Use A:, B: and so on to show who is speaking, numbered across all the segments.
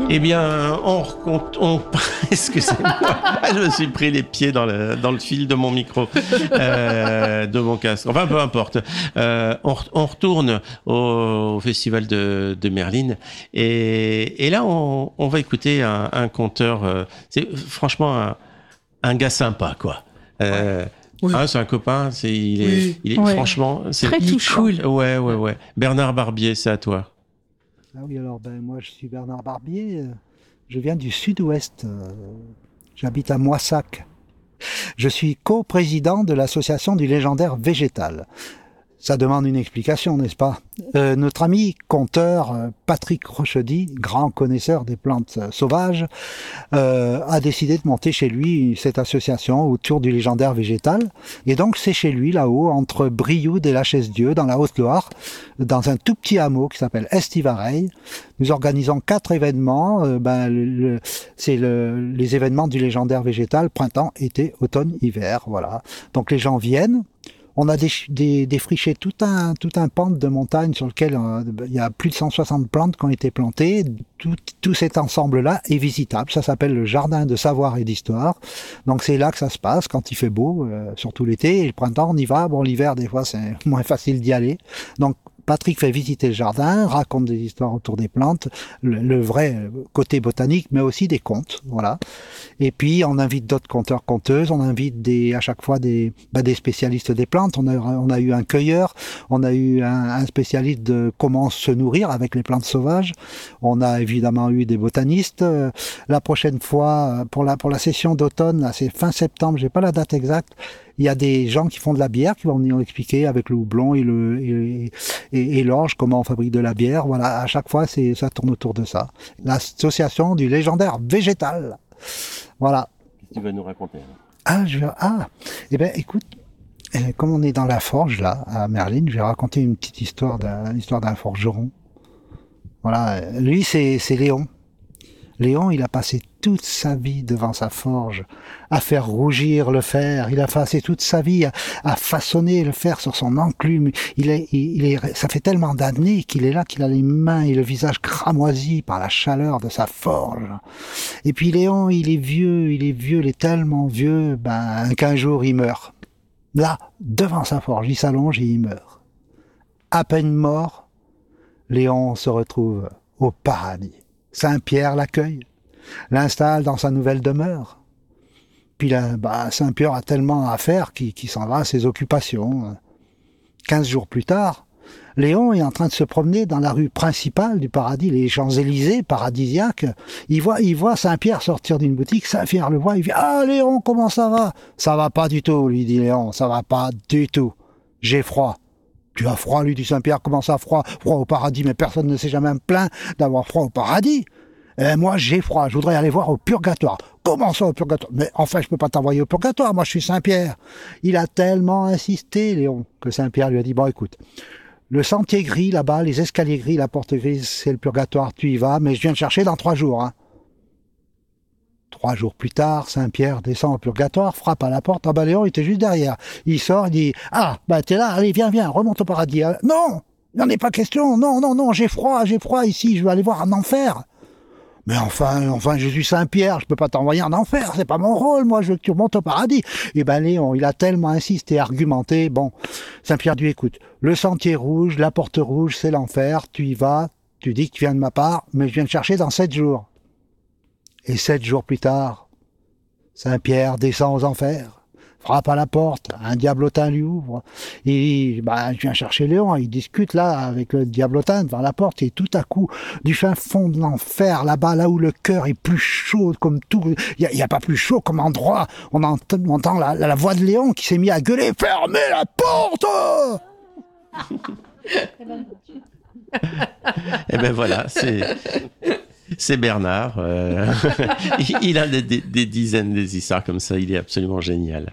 A: Eh bien, excusez-moi, je me suis pris les pieds dans le fil de mon micro, de mon casque. Enfin, peu importe. On retourne au festival de Merline et là, on va écouter un conteur. C'est franchement un gars sympa, quoi. Oui. C'est un copain. Il est franchement, c'est
B: très touchant.
A: Cool. Ouais. Bernard Barbier, c'est à toi.
C: Ah oui, alors moi je suis Bernard Barbier, je viens du sud-ouest, j'habite à Moissac. Je suis coprésident de l'association du légendaire végétal. Ça demande une explication, n'est-ce pas ? Notre ami conteur Patrick Rochedy, grand connaisseur des plantes sauvages, a décidé de monter chez lui cette association autour du légendaire végétal. Et donc c'est chez lui, là-haut, entre Brioude et la Chaise-Dieu, dans la Haute-Loire, dans un tout petit hameau qui s'appelle Estivareille. Nous organisons 4 événements. C'est les événements du légendaire végétal, printemps, été, automne, hiver. Voilà. Donc les gens viennent. On a défriché tout un pan de montagne sur lequel il y a plus de 160 plantes qui ont été plantées. Tout cet ensemble-là est visitable. Ça s'appelle le jardin de savoir et d'histoire. Donc c'est là que ça se passe quand il fait beau, surtout l'été. Et le printemps, on y va. Bon, l'hiver, des fois, c'est moins facile d'y aller. Donc Patrick fait visiter le jardin, raconte des histoires autour des plantes, le vrai côté botanique, mais aussi des contes, voilà. Et puis on invite d'autres conteurs, conteuses, on invite à chaque fois des spécialistes des plantes. On a eu un cueilleur, on a eu un spécialiste de comment se nourrir avec les plantes sauvages. On a évidemment eu des botanistes. La prochaine fois, pour la session d'automne, là, c'est fin septembre, j'ai pas la date exacte. Il y a des gens qui font de la bière qui vont venir expliquer avec le houblon et l'orge comment on fabrique de la bière. Voilà, à chaque fois, ça tourne autour de ça. L'association du légendaire végétal. Voilà.
A: Qu'est-ce que tu vas nous raconter ?
C: Eh ben, écoute, comme on est dans la forge là, à Merline, je vais raconter une petite histoire d'un forgeron. Voilà, lui c'est Léon. Léon, il a passé toute sa vie devant sa forge, à faire rougir le fer. Il a passé toute sa vie à façonner le fer sur son enclume. Ça fait tellement d'années qu'il est là, qu'il a les mains et le visage cramoisis par la chaleur de sa forge. Et puis Léon, il est vieux, il est tellement vieux, qu'un jour il meurt. Là, devant sa forge, il s'allonge et il meurt. À peine mort, Léon se retrouve au paradis. Saint-Pierre l'accueille, l'installe dans sa nouvelle demeure. Puis là, Saint-Pierre a tellement à faire qu'il s'en va à ses occupations. 15 jours plus tard, Léon est en train de se promener dans la rue principale du paradis, les Champs-Élysées, paradisiaques. Il voit Saint-Pierre sortir d'une boutique, Saint-Pierre le voit, il dit « Ah Léon, comment ça va ?»« Ça va pas du tout, lui dit Léon, ça va pas du tout. J'ai froid. » « Tu as froid, lui dit Saint-Pierre, comment ça froid ? Froid au paradis, mais personne ne s'est jamais plaint d'avoir froid au paradis. Moi, j'ai froid, je voudrais aller voir au purgatoire. Comment ça au purgatoire ? Mais enfin, je peux pas t'envoyer au purgatoire, moi je suis Saint-Pierre. Il a tellement insisté, Léon, que Saint-Pierre lui a dit, bon écoute, le sentier gris là-bas, les escaliers gris, la porte grise, c'est le purgatoire, tu y vas, mais je viens te chercher dans 3 jours. Hein. 3 jours plus tard, Saint-Pierre descend au purgatoire, frappe à la porte. Léon, il était juste derrière. Il sort, il dit « Ah, t'es là, allez, viens, remonte au paradis. » Non, il n'en est pas question. Non, j'ai froid ici, je veux aller voir un enfer. Mais enfin, je suis Saint-Pierre, je peux pas t'envoyer en enfer, c'est pas mon rôle, moi, je veux que tu remontes au paradis. Et Léon, il a tellement insisté, argumenté. Bon, Saint-Pierre dit « Écoute, le sentier rouge, la porte rouge, c'est l'enfer, tu y vas, tu dis que tu viens de ma part, mais je viens te chercher dans 7 jours. » Et 7 jours plus tard, Saint-Pierre descend aux enfers, frappe à la porte, un diablotin lui ouvre. Et je viens chercher Léon, il discute là avec le diablotin devant la porte, et tout à coup, du fin fond de l'enfer, là-bas, là où le cœur est plus chaud comme tout, il y a pas plus chaud comme endroit, on entend la voix de Léon qui s'est mis à gueuler « Fermez la porte !»
A: Et ben voilà, c'est Bernard. Il a des dizaines d'histoires comme ça. Il est absolument génial.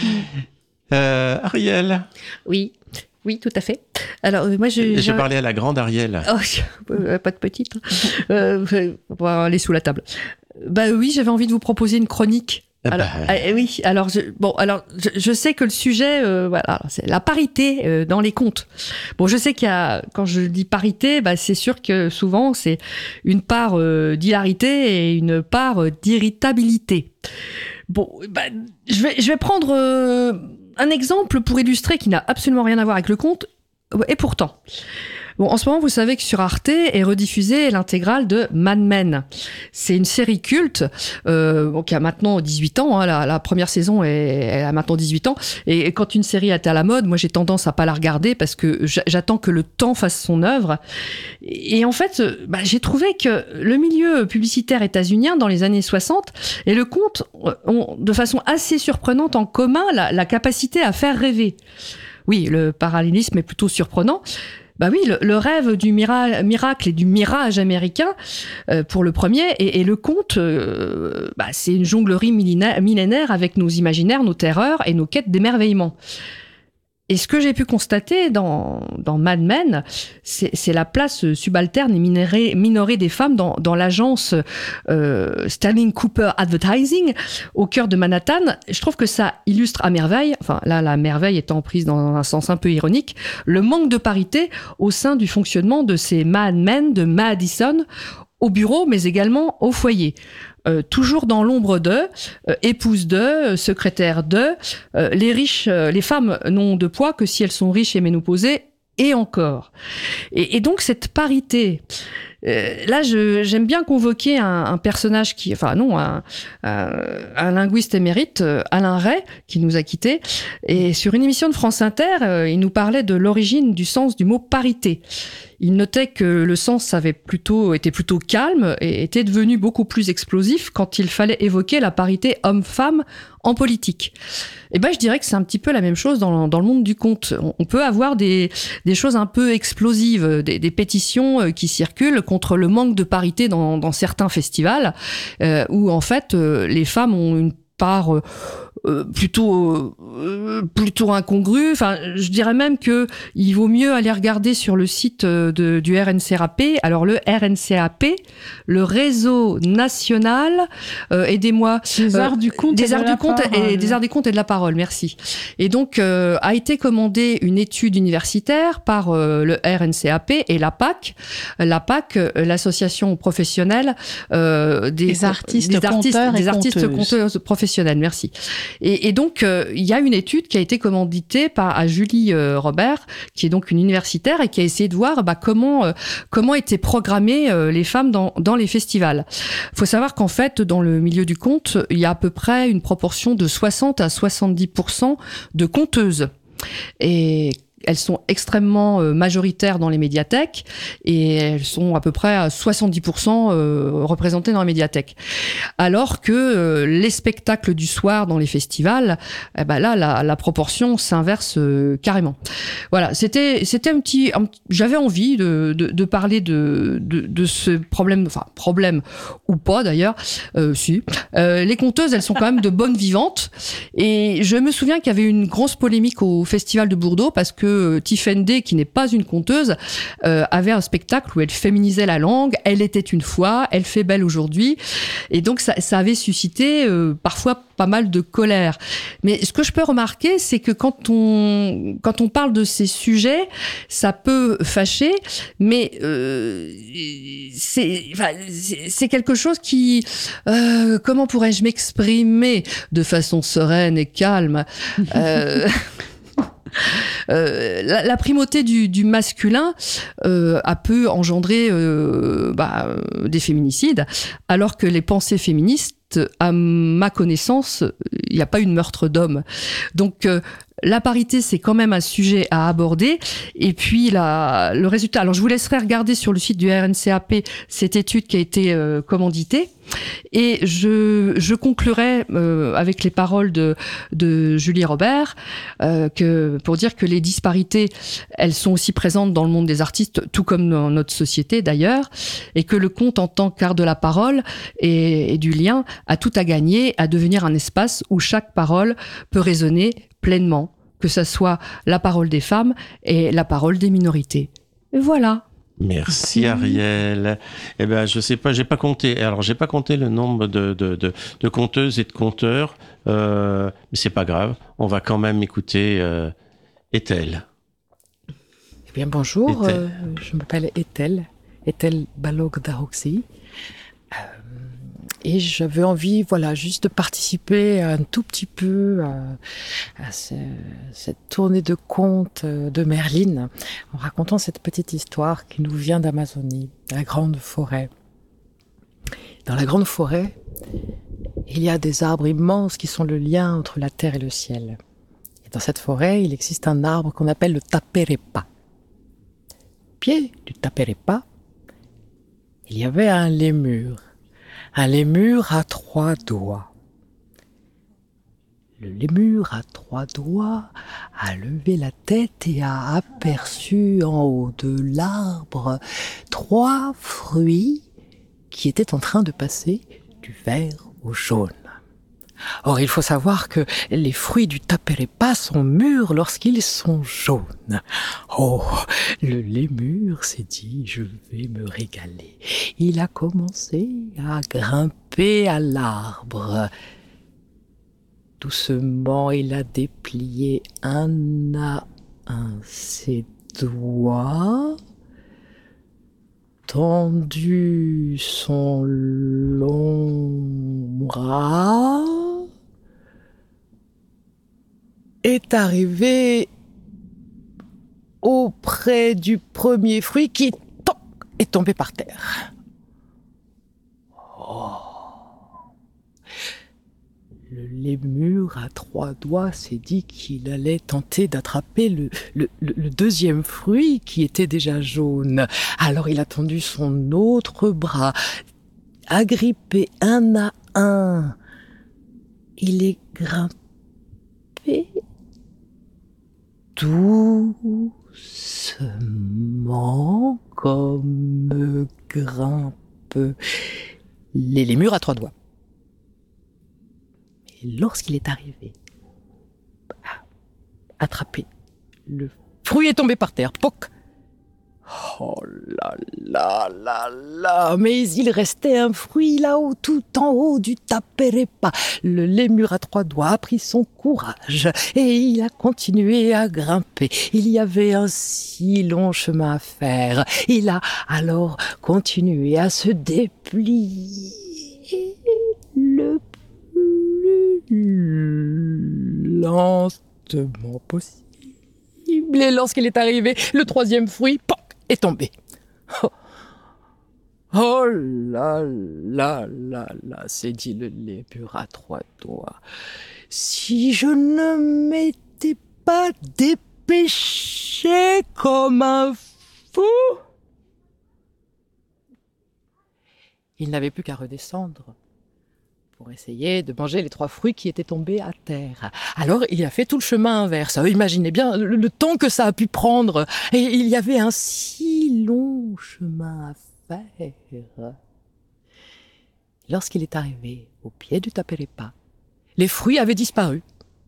A: Ariel.
B: Oui, tout à fait. Alors, moi,
A: j'ai parlé à la grande Ariel.
B: Oh, pas de petite. On va aller sous la table. Oui, j'avais envie de vous proposer une chronique. Oui, alors je sais que le sujet, voilà, c'est la parité dans les contes. Bon, je sais quand je dis parité, c'est sûr que souvent c'est une part d'hilarité et une part d'irritabilité. Bon, je vais prendre un exemple pour illustrer qui n'a absolument rien à voir avec le conte, et pourtant. Bon, en ce moment, vous savez que sur Arte est rediffusée l'intégrale de Mad Men. C'est une série culte qui a maintenant 18 ans. Hein, la première saison elle a maintenant 18 ans. Et quand une série est à la mode, moi j'ai tendance à pas la regarder parce que j'attends que le temps fasse son œuvre. Et en fait, j'ai trouvé que le milieu publicitaire états-unien dans les années 60 et le conte ont de façon assez surprenante en commun la capacité à faire rêver. Oui, le parallélisme est plutôt surprenant. Oui, le rêve du miracle et du mirage américain pour le premier, et le conte, c'est une jonglerie millénaire avec nos imaginaires, nos terreurs et nos quêtes d'émerveillement. Et ce que j'ai pu constater dans Mad Men, c'est la place subalterne et minorée des femmes dans l'agence Sterling Cooper Advertising au cœur de Manhattan. Je trouve que ça illustre à merveille, enfin là la merveille étant prise dans un sens un peu ironique, le manque de parité au sein du fonctionnement de ces Mad Men de Madison au bureau mais également au foyer. Toujours dans l'ombre d'eux, épouse d'eux, secrétaire d'eux, les femmes n'ont de poids que si elles sont riches et ménopausées, et encore. Et donc cette parité, là j'aime bien convoquer un personnage un linguiste émérite, Alain Ray, qui nous a quittés, et sur une émission de France Inter, il nous parlait de l'origine du sens du mot parité. Il notait que le sens était plutôt calme et était devenu beaucoup plus explosif quand il fallait évoquer la parité homme-femme en politique. Et je dirais que c'est un petit peu la même chose dans le monde du conte. On peut avoir des choses un peu explosives, des pétitions qui circulent contre le manque de parité dans certains festivals, où en fait les femmes ont une part plutôt incongru. Enfin, je dirais même que il vaut mieux aller regarder sur le site du RNCRAP. Alors le RNCRAP, le réseau national, aidez-moi,
D: des arts du conte,
B: des arts du conte et des arts des contes et de la parole. Merci. Et donc a été commandée une étude universitaire par le RNCAP et la PAC, l'association professionnelle des artistes conteuses professionnelles. Merci. Et donc, il y a une étude qui a été commanditée à Julie Robert, qui est donc une universitaire et qui a essayé de voir comment étaient programmées les femmes dans les festivals. Il faut savoir qu'en fait, dans le milieu du conte, il y a à peu près une proportion de 60 à 70% de conteuses. Et elles sont extrêmement majoritaires dans les médiathèques et elles sont à peu près à 70% représentées dans les médiathèques. Alors que les spectacles du soir dans les festivals, là, la proportion s'inverse carrément. Voilà, c'était j'avais envie de parler de ce problème, enfin problème ou pas d'ailleurs. Si. Les conteuses, elles sont quand même de bonnes vivantes. Et je me souviens qu'il y avait une grosse polémique au Festival de Bordeaux parce que Tiffen Day, qui n'est pas une conteuse, avait un spectacle où elle féminisait la langue. Elle était une fois, elle fait belle aujourd'hui. Et donc, ça avait suscité parfois pas mal de colère. Mais ce que je peux remarquer, c'est que quand on parle de ces sujets, ça peut fâcher, mais c'est quelque chose qui... comment pourrais-je m'exprimer de façon sereine et calme la primauté du masculin a pu engendrer des féminicides, alors que les pensées féministes, à ma connaissance, il n'y a pas eu de meurtre d'homme. Donc la parité, c'est quand même un sujet à aborder. Et puis le résultat. Alors je vous laisserai regarder sur le site du RNCAP cette étude qui a été commanditée. Et je conclurai avec les paroles de Julie Robert, pour dire que les disparités, elles sont aussi présentes dans le monde des artistes, tout comme dans notre société d'ailleurs, et que le conte en tant qu'art de la parole et du lien a tout à gagner à devenir un espace où chaque parole peut résonner pleinement, que ça soit la parole des femmes et la parole des minorités. Et voilà.
A: Merci Ariel. Eh ben, je sais pas, j'ai pas compté. Alors, j'ai pas compté le nombre de conteuses et de conteurs, mais c'est pas grave. On va quand même écouter Ethel.
D: Eh bien, bonjour,
A: Ethel.
D: je m'appelle Ethel Balog-Daroxy. Et j'avais envie, voilà, juste de participer un tout petit peu à cette tournée de contes de Merlin, en racontant cette petite histoire qui nous vient d'Amazonie, de la grande forêt. Dans la grande forêt, il y a des arbres immenses qui sont le lien entre la terre et le ciel. Et dans cette forêt, il existe un arbre qu'on appelle le taperepa. Au pied du taperepa, il y avait un lémur. Un lémur à 3 doigts. Le lémur à 3 doigts a levé la tête et a aperçu en haut de l'arbre 3 fruits qui étaient en train de passer du vert au jaune. Or, il faut savoir que les fruits du taperepa sont mûrs lorsqu'ils sont jaunes. Oh, le lémur s'est dit, je vais me régaler. Il a commencé à grimper à l'arbre. Doucement, il a déplié un à un ses doigts, tendu son long bras, est arrivé auprès du premier fruit qui est tombé par terre. Oh. Le lémur à 3 doigts s'est dit qu'il allait tenter d'attraper le deuxième fruit qui était déjà jaune. Alors il a tendu son autre bras, agrippé un à un. Il est grimpé doucement comme grimpent les lémurs à 3 doigts. Et lorsqu'il est arrivé à attraper, le fruit est tombé par terre. Poc! Oh là là là là! Mais il restait un fruit là-haut, tout en haut du taperepa. Le lémur à 3 doigts a pris son courage et il a continué à grimper. Il y avait un si long chemin à faire. Il a alors continué à se déplier le plus lentement possible. Et lorsqu'il est arrivé, le 3e fruit, poc, est tombé. Oh, oh là là là là, s'est dit le lémur à 3 doigts. Si je ne m'étais pas dépêché comme un fou. Il n'avait plus qu'à redescendre pour essayer de manger les 3 fruits qui étaient tombés à terre. Alors, il a fait tout le chemin inverse. Imaginez bien le temps que ça a pu prendre. Et il y avait un si long chemin à faire. Lorsqu'il est arrivé au pied du taperepa, les fruits avaient disparu.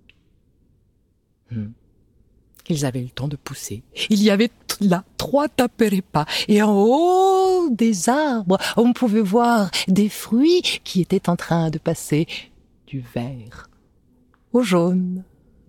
D: Ils avaient eu le temps de pousser. Il y avait là 3 taperepas. Et en haut des arbres, on pouvait voir des fruits qui étaient en train de passer du vert au jaune.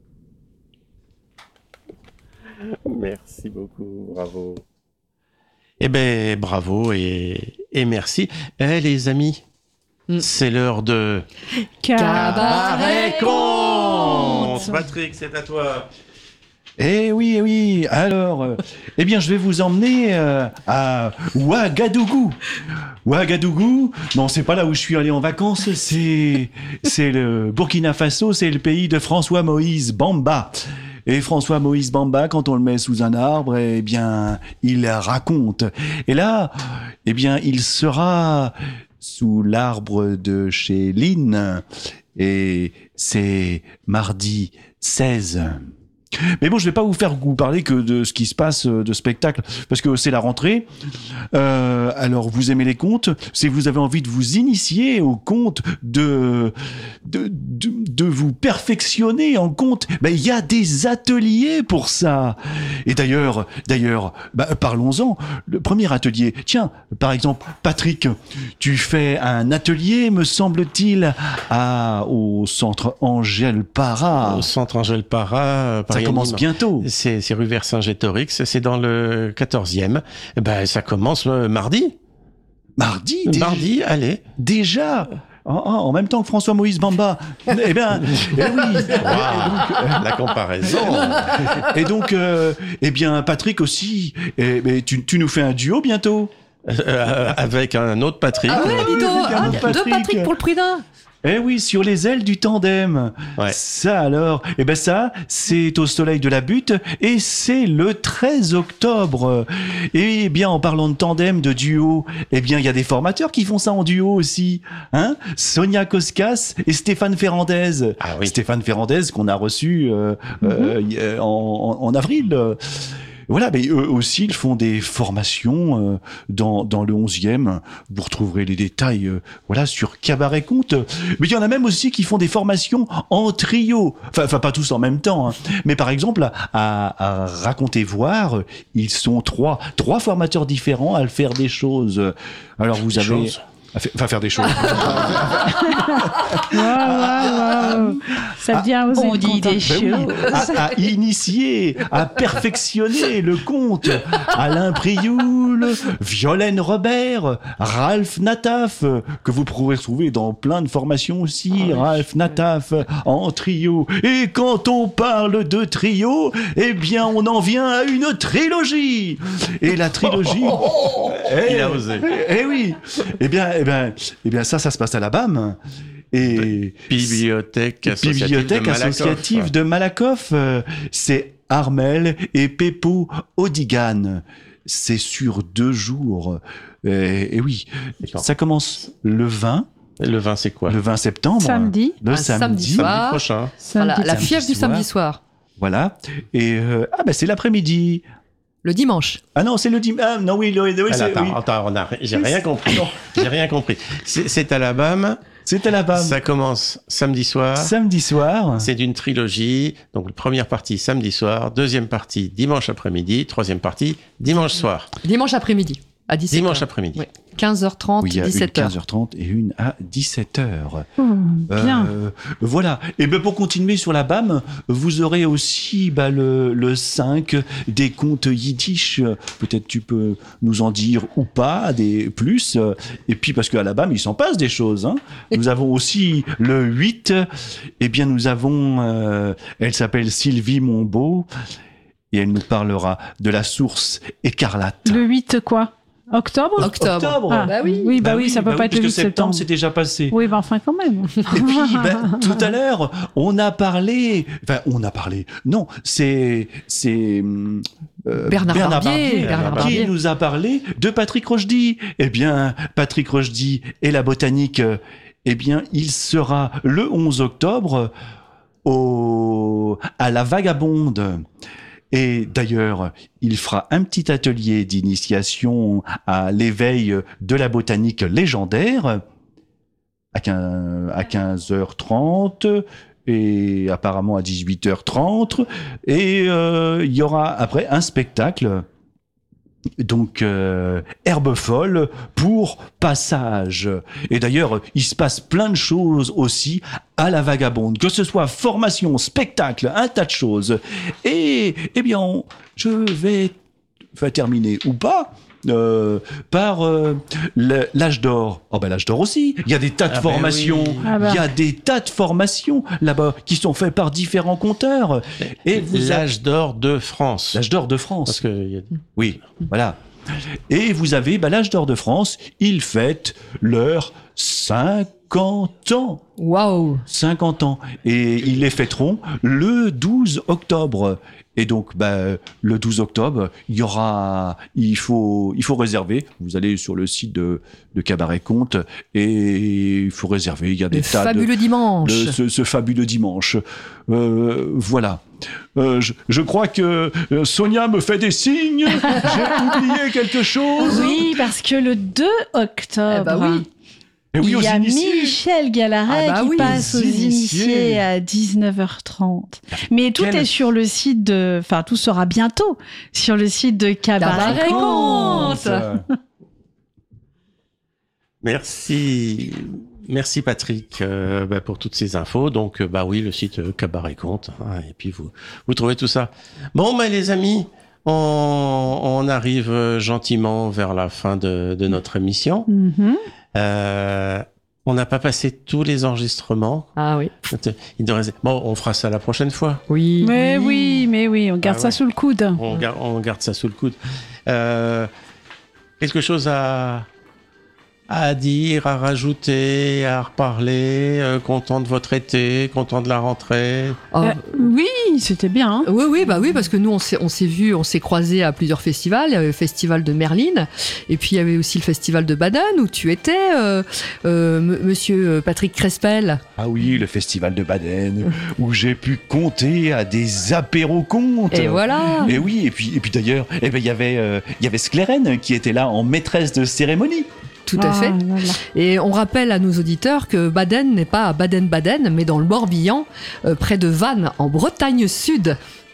A: Merci beaucoup, bravo. Eh ben, bravo et merci. Les amis, c'est l'heure de
B: Cabaret
A: Conte. Patrick, c'est à toi.
E: Eh oui. Alors, eh bien, je vais vous emmener à Ouagadougou. Ouagadougou, non, c'est pas là où je suis allé en vacances, c'est le Burkina Faso, c'est le pays de François-Moïse Bamba. Et François-Moïse Bamba, quand on le met sous un arbre, eh bien, il raconte. Et là, eh bien, il sera sous l'arbre de chez Lynn. Et c'est mardi 16 Mais bon, je vais pas vous parler que de ce qui se passe de spectacle, parce que c'est la rentrée. Alors, vous aimez les contes. Si vous avez envie de vous initier aux contes, de vous perfectionner en contes, il y a des ateliers pour ça. Et d'ailleurs, parlons-en. Le premier atelier. Tiens, par exemple, Patrick, tu fais un atelier, me semble-t-il, au centre Angèle Para.
A: Au centre Angèle Para,
E: ça commence bientôt.
A: C'est rue Vercingétorix, c'est dans le 14e. Ça commence mardi. Mardi, allez.
E: Déjà en même temps que François-Moïse Bamba. Eh bien, oui.
A: Wow, la comparaison.
E: Et donc, Patrick aussi. Tu nous fais un duo bientôt.
A: Avec un autre Patrick.
B: Ah ouais, dis donc, deux Patrick pour le prix d'un.
E: Eh oui, sur les ailes du tandem.
A: Ouais.
E: Ça alors, ça, c'est au Soleil de la Butte et c'est le 13 octobre. Et bien, en parlant de tandem, de duo, il y a des formateurs qui font ça en duo aussi. Hein? Sonia Koskas et Stéphane Ferrandez.
A: Ah oui.
E: Stéphane Ferrandez qu'on a reçu en avril. Voilà, mais eux aussi, ils font des formations dans le 11e. Vous retrouverez les détails sur Cabaret Conte. Mais il y en a même aussi qui font des formations en trio. Enfin pas tous en même temps. Hein. Mais par exemple, à Raconter Voir, ils sont trois formateurs différents à faire des choses. Alors vous avez... faire des choses.
F: Wow. Ça devient osé.
G: On dit des choses.
E: À initier, à perfectionner le conte. Alain Prioul, Violaine Robert, Ralph Nataf, que vous pourrez trouver dans plein de formations aussi. Ralph Nataf en trio. Et quand on parle de trio, on en vient à une trilogie. Et la trilogie...
A: Il a osé.
E: Oui. Ça se passe à la BAM. Et
A: Bibliothèque associative
E: de Malakoff. C'est Armel et Peppo Odigan. C'est sur 2 jours. Et oui, ça commence le 20.
A: Le 20, c'est quoi?
E: Le 20 septembre.
F: Samedi.
E: Le samedi
A: prochain.
B: Voilà, la fièvre du samedi soir.
E: Voilà. Et c'est l'après-midi.
B: Le dimanche.
E: Ah non, c'est le dimanche. Ah non, oui.
A: Attends, j'ai rien compris. J'ai rien compris. C'est à la BAM.
E: C'est à la BAM.
A: Ça commence samedi soir.
E: Samedi soir.
A: C'est une trilogie. Donc, première partie samedi soir, deuxième partie dimanche après-midi, troisième partie dimanche soir.
B: Dimanche après-midi, à 17h.
A: Dimanche après-midi.
B: Oui. 15h30,
E: oui, il y a
B: 17h.
E: Une 15h30 et une à 17h.
F: Bien.
E: Voilà. Et pour continuer sur la BAM, vous aurez aussi le 5 des contes yiddish. Peut-être tu peux nous en dire ou pas des plus. Et puis parce qu'à la BAM, il s'en passe des choses. Hein. Nous avons aussi le 8. Nous avons... elle s'appelle Sylvie Monbeau. Et elle nous parlera de la source écarlate.
F: Le 8 quoi? Octobre.
B: Ah, bah oui.
F: Ça peut pas être le 8 septembre.
E: C'est déjà passé.
F: Oui, enfin quand même.
E: Et puis, tout à l'heure, on a parlé. Non, c'est
B: Bernard Barbier
E: qui nous a parlé de Patrick Rochdy. Patrick Rochdy et la botanique. Il sera le 11 octobre à la Vagabonde. Et d'ailleurs, il fera un petit atelier d'initiation à l'éveil de la botanique légendaire à 15h30 et apparemment à 18h30. Et il y aura après un spectacle. Donc, Herbe folle pour Passage. Et d'ailleurs, il se passe plein de choses aussi à la Vagabonde, que ce soit formation, spectacle, un tas de choses. Et je vais terminer ou pas par l'âge d'or. L'âge d'or aussi. Il y a des tas de formations.
A: Oui.
E: Il y a des tas de formations là-bas qui sont faites par différents conteurs. Et
A: l'âge d'or de France.
E: L'âge d'or de France.
A: Parce que
E: oui, voilà. Et vous avez l'âge d'or de France. Ils fêtent leur 50 50 ans.
B: Waouh.
E: 50 ans. Et ils les fêteront le 12 octobre. Et donc, le 12 octobre, il faut réserver. Vous allez sur le site de Cabaret Conte et il faut réserver. Il y a des tas
B: fabuleux dimanche.
E: ce fabuleux dimanche. Voilà. Je crois que Sonia me fait des signes. J'ai oublié quelque chose.
F: Oui, parce que le 2 octobre,
B: Eh bah oui.
E: Et oui,
F: il
E: aux
F: y a
E: initiés.
F: Michel Galaret
B: Ah bah
F: qui
B: oui,
F: passe aux
E: les
F: initiés
E: initiés.
F: à 19h30. Mais tout
E: Quel-
F: est sur le site enfin, tout sera bientôt sur le site de Cabaret
B: Cabaret
F: Conte.
B: Conte.
A: Merci Patrick pour toutes ces infos. Donc oui, le site Cabaret Conte, hein, et puis vous trouvez tout ça. Bon, les amis, on arrive gentiment vers la fin de notre émission.
F: Mhm.
A: On n'a pas passé tous les enregistrements.
B: Ah oui.
A: Il nous reste... Bon, on fera ça la prochaine fois.
B: Oui.
F: Mais oui, on garde
A: Ah
F: ça
A: ouais.
F: sous le coude.
A: On garde ça sous le coude. Quelque chose à dire, à rajouter, à reparler. Content de votre été, content de la rentrée.
B: Ah,
F: Oui, c'était bien. Hein.
B: oui, parce que nous, on s'est vus, on s'est croisés à plusieurs festivals. Il y avait le festival de Merlin, et puis il y avait aussi le festival de Baden, où tu étais, monsieur Patrick Crespel.
E: Ah oui, le festival de Baden, où j'ai pu compter à des apéros contes.
B: Et voilà.
E: Et oui, et puis d'ailleurs, il y avait Sclérène qui était là en maîtresse de cérémonie.
B: Tout à fait.
F: Là, là.
B: Et on rappelle à nos auditeurs que Baden n'est pas à Baden-Baden, mais dans le Morbihan, près de Vannes, en Bretagne Sud.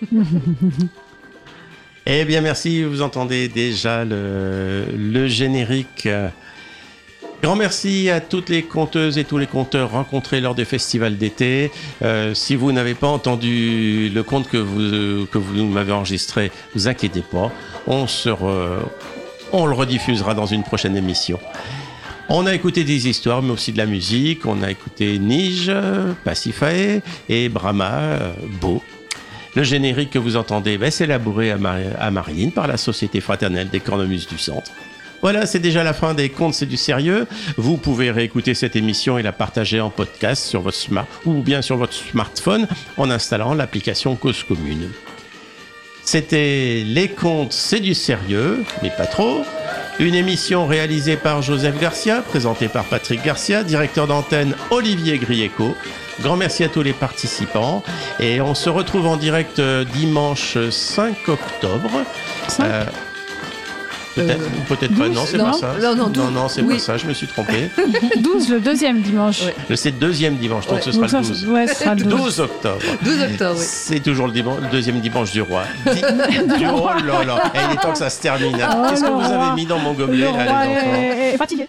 A: Eh bien, merci. Vous entendez déjà le générique. Grand merci à toutes les conteuses et tous les conteurs rencontrés lors des festivals d'été. Si vous n'avez pas entendu le conte que vous m'avez enregistré, vous inquiétez pas. On le rediffusera dans une prochaine émission. On a écouté des histoires, mais aussi de la musique. On a écouté Nige, Pacifae et Brahma, Beau. Le générique que vous entendez, c'est élaboré à Mariline par la Société fraternelle des cornemuses du Centre. Voilà, c'est déjà la fin des Contes, c'est du sérieux. Vous pouvez réécouter cette émission et la partager en podcast sur votre ou bien sur votre smartphone en installant l'application Cause Commune. C'était Les Contes, c'est du sérieux, mais pas trop. Une émission réalisée par Joseph Garcia, présentée par Patrick Garcia, directeur d'antenne Olivier Grieco. Grand merci à tous les participants. Et on se retrouve en direct dimanche 5 octobre. Peut-être pas, non, c'est
B: non,
A: pas ça.
B: non,
A: c'est
B: oui.
A: pas ça, je me suis trompé.
F: 12, le deuxième dimanche.
B: Ouais.
A: C'est le deuxième dimanche, donc
B: Ouais.
A: ce sera
F: Donc
A: le
F: ça,
A: 12.
F: ouais, ce sera le 12.
A: 12 octobre.
B: 12 octobre, oui.
A: C'est toujours le deuxième dimanche du roi. Oh là là, il est temps que ça se termine.
F: Oh,
A: Qu'est-ce que
F: le
A: vous
F: roi.
A: avez mis dans mon gobelet,
F: Le
A: là,
F: roi
A: les enfants?
F: est fatigué.